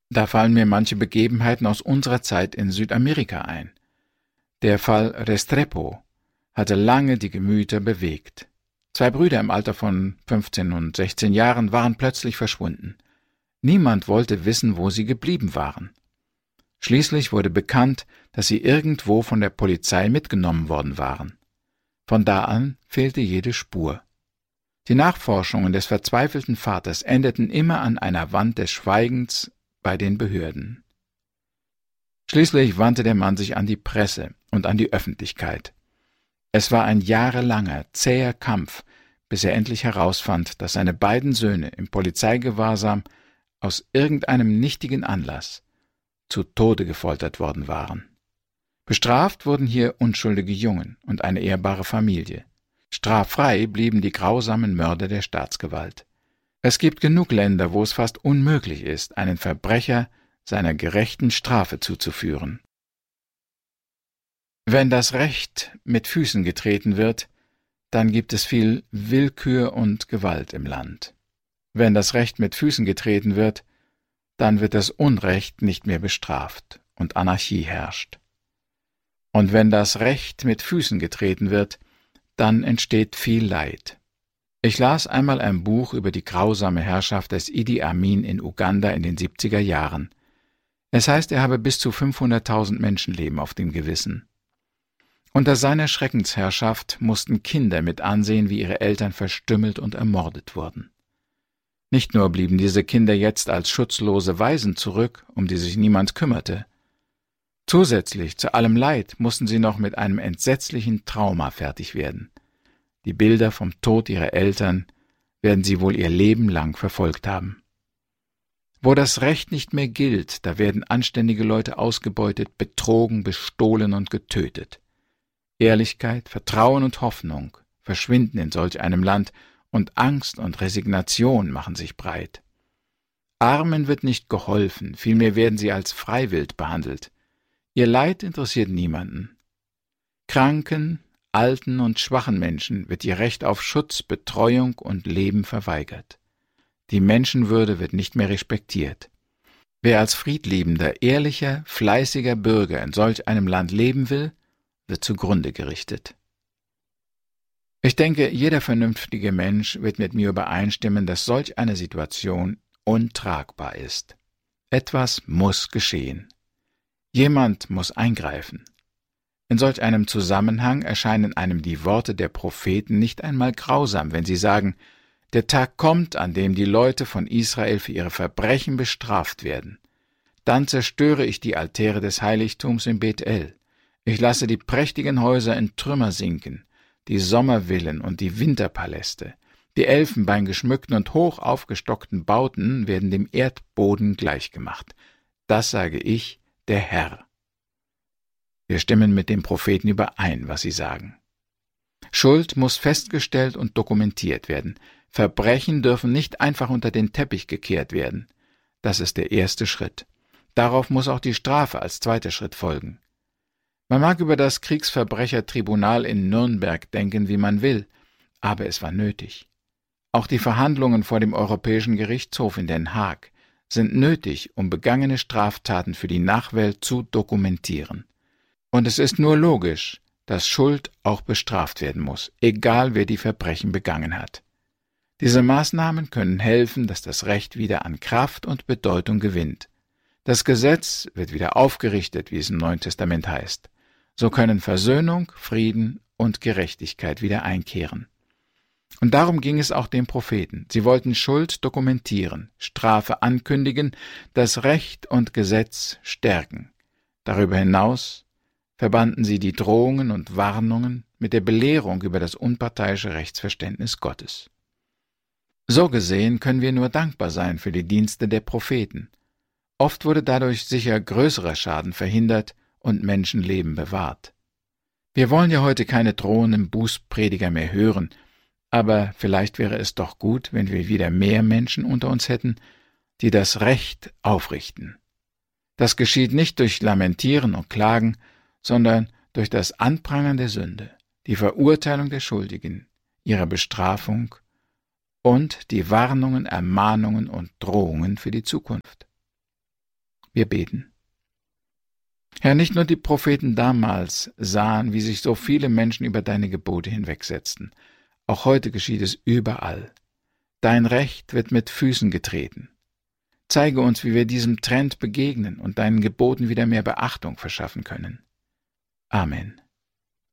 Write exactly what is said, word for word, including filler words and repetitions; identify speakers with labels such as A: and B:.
A: Da fallen mir manche Begebenheiten aus unserer Zeit in Südamerika ein. Der Fall Restrepo hatte lange die Gemüter bewegt. Zwei Brüder im Alter von fünfzehn und sechzehn Jahren waren plötzlich verschwunden. Niemand wollte wissen, wo sie geblieben waren. Schließlich wurde bekannt, dass sie irgendwo von der Polizei mitgenommen worden waren. Von da an fehlte jede Spur. Die Nachforschungen des verzweifelten Vaters endeten immer an einer Wand des Schweigens bei den Behörden. Schließlich wandte der Mann sich an die Presse und an die Öffentlichkeit. Es war ein jahrelanger, zäher Kampf, bis er endlich herausfand, dass seine beiden Söhne im Polizeigewahrsam aus irgendeinem nichtigen Anlass zu Tode gefoltert worden waren. Bestraft wurden hier unschuldige Jungen und eine ehrbare Familie. Straffrei blieben die grausamen Mörder der Staatsgewalt. Es gibt genug Länder, wo es fast unmöglich ist, einen Verbrecher seiner gerechten Strafe zuzuführen. Wenn das Recht mit Füßen getreten wird, dann gibt es viel Willkür und Gewalt im Land. Wenn das Recht mit Füßen getreten wird, dann wird das Unrecht nicht mehr bestraft und Anarchie herrscht. Und wenn das Recht mit Füßen getreten wird, dann entsteht viel Leid. Ich las einmal ein Buch über die grausame Herrschaft des Idi Amin in Uganda in den siebziger Jahren. Es heißt, er habe bis zu fünfhunderttausend Menschenleben auf dem Gewissen. Unter seiner Schreckensherrschaft mussten Kinder mit ansehen, wie ihre Eltern verstümmelt und ermordet wurden. Nicht nur blieben diese Kinder jetzt als schutzlose Waisen zurück, um die sich niemand kümmerte. Zusätzlich zu allem Leid mussten sie noch mit einem entsetzlichen Trauma fertig werden. Die Bilder vom Tod ihrer Eltern werden sie wohl ihr Leben lang verfolgt haben. Wo das Recht nicht mehr gilt, da werden anständige Leute ausgebeutet, betrogen, bestohlen und getötet. Ehrlichkeit, Vertrauen und Hoffnung verschwinden in solch einem Land, und Angst und Resignation machen sich breit. Armen wird nicht geholfen, vielmehr werden sie als Freiwild behandelt. Ihr Leid interessiert niemanden. Kranken, alten und schwachen Menschen wird ihr Recht auf Schutz, Betreuung und Leben verweigert. Die Menschenwürde wird nicht mehr respektiert. Wer als friedliebender, ehrlicher, fleißiger Bürger in solch einem Land leben will, wird zugrunde gerichtet. Ich denke, jeder vernünftige Mensch wird mit mir übereinstimmen, dass solch eine Situation untragbar ist. Etwas muss geschehen. Jemand muss eingreifen. In solch einem Zusammenhang erscheinen einem die Worte der Propheten nicht einmal grausam, wenn sie sagen, der Tag kommt, an dem die Leute von Israel für ihre Verbrechen bestraft werden. Dann zerstöre ich die Altäre des Heiligtums in Bethel. Ich lasse die prächtigen Häuser in Trümmer sinken, die Sommervillen und die Winterpaläste. Die elfenbeingeschmückten und hoch aufgestockten Bauten werden dem Erdboden gleichgemacht. Das sage ich, der Herr. Wir stimmen mit den Propheten überein, was sie sagen. Schuld muss festgestellt und dokumentiert werden. Verbrechen dürfen nicht einfach unter den Teppich gekehrt werden. Das ist der erste Schritt. Darauf muss auch die Strafe als zweiter Schritt folgen. Man mag über das Kriegsverbrechertribunal in Nürnberg denken, wie man will, aber es war nötig. Auch die Verhandlungen vor dem Europäischen Gerichtshof in Den Haag sind nötig, um begangene Straftaten für die Nachwelt zu dokumentieren. Und es ist nur logisch, dass Schuld auch bestraft werden muss, egal wer die Verbrechen begangen hat. Diese Maßnahmen können helfen, dass das Recht wieder an Kraft und Bedeutung gewinnt. Das Gesetz wird wieder aufgerichtet, wie es im Neuen Testament heißt. So können Versöhnung, Frieden und Gerechtigkeit wieder einkehren. Und darum ging es auch den Propheten. Sie wollten Schuld dokumentieren, Strafe ankündigen, das Recht und Gesetz stärken. Darüber hinaus verbanden sie die Drohungen und Warnungen mit der Belehrung über das unparteiische Rechtsverständnis Gottes. So gesehen können wir nur dankbar sein für die Dienste der Propheten. Oft wurde dadurch sicher größerer Schaden verhindert und Menschenleben bewahrt. Wir wollen ja heute keine drohenden Bußprediger mehr hören, aber vielleicht wäre es doch gut, wenn wir wieder mehr Menschen unter uns hätten, die das Recht aufrichten. Das geschieht nicht durch Lamentieren und Klagen, sondern durch das Anprangern der Sünde, die Verurteilung der Schuldigen, ihre Bestrafung und die Warnungen, Ermahnungen und Drohungen für die Zukunft. Wir beten. Herr, nicht nur die Propheten damals sahen, wie sich so viele Menschen über deine Gebote hinwegsetzten. Auch heute geschieht es überall. Dein Recht wird mit Füßen getreten. Zeige uns, wie wir diesem Trend begegnen und deinen Geboten wieder mehr Beachtung verschaffen können. Amen.